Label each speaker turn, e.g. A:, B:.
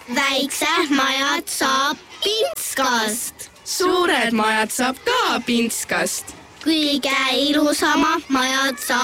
A: väiksed majad saab pintskast.
B: Suured majad saab ka pintskast.
A: Kõige ilusamad majad saab